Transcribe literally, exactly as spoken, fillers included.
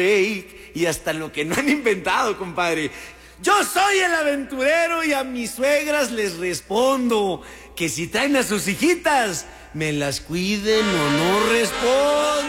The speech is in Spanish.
fake y hasta lo que no han inventado, compadre. Yo soy el aventurero y a mis suegras les respondo que si traen a sus hijitas, me las cuiden o no respondo.